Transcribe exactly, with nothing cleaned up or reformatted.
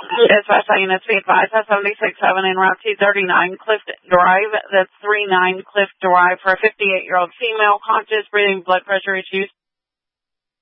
Dispatch units be advised at seventy-six seven in Route two thirty-nine Clift Drive. That's three nine Clift Drive for a fifty-eight-year-old female, conscious, breathing, blood pressure issues.